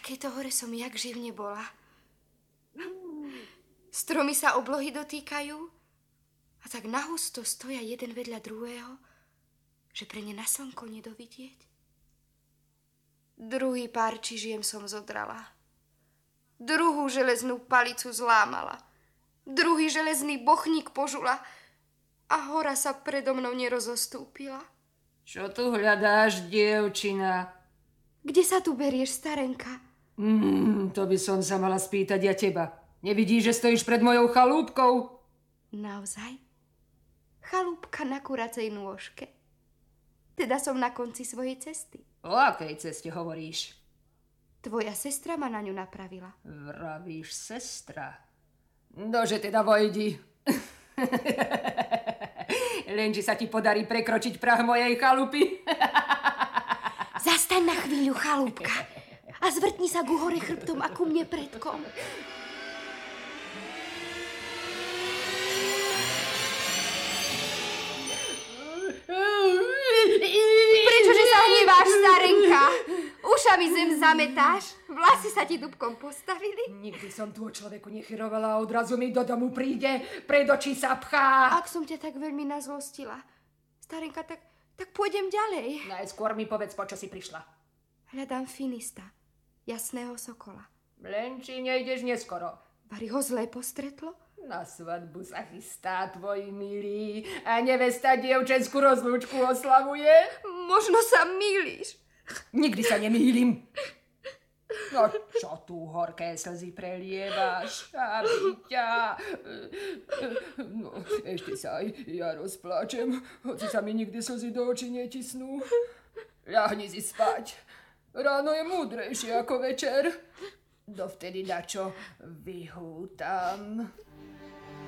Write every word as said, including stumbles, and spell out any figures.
takej to hore som jak živ nebola. Stromy sa oblohy dotýkajú a tak nahusto stoja jeden vedľa druhého, že pre ne na slnko nedovidieť. Druhý pár čižiem som zodrala. Druhú železnú palicu zlámala. Druhý železný bochník požula a hora sa predo mnou nerozostúpila. Čo tu hľadáš, dievčina? Kde sa tu berieš, starenka? Mm, to by som sa mala spýtať ja teba. Nevidíš, že stojíš pred mojou chalúbkou? Naozaj? Chalúbka na kuracej nôžke. Teda som na konci svojej cesty. O akej ceste hovoríš? Tvoja sestra ma na ňu napravila. Vravíš sestra? Nože teda vojdi. Lenže sa ti podarí prekročiť prah mojej chalupy. Zastaň na chvíľu, chalúbka, a zvrtni sa ku hore chrbtom a ku mne predkom. Prečože sa hneváš, starenka? Ušami zem zametáš? Vlasy sa ti dubkom postavili? Nikdy som tu o človeku nechyrovala a odrazu mi do domu príde, pred oči sa pchá. Ak som ťa tak veľmi nazlostila, starenka, tak, tak pôjdem ďalej. Najskôr mi povedz, po čo si prišla. Hľadám Finista, jasného sokola. Len či nejdeš neskoro. Bari ho zlé postretlo? Na svadbu sa chystá tvoj milý a nevesta dievčenskú rozlúčku oslavuje. Možno sa mýliš. Nikdy sa nemýlim. No čo tu horké slzy prelievaš, aby ťa... No, ešte sa aj ja rozpláčem, hoci sa mi nikdy slzy do očí netisnú. Ľahni si spať. Ráno je múdrejšie ako večer. Dovtedy dačo vyhútam.